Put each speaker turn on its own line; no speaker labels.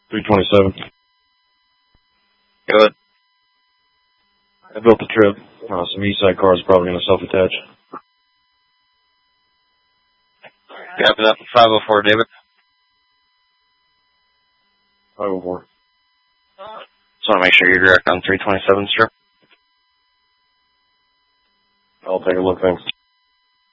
327.
Good.
I built the trip. Some east side cars probably going to self-attach.
Copy that. 504, David.
504.
Just want to make sure you're direct on 327 strip.
I'll take a look, thanks.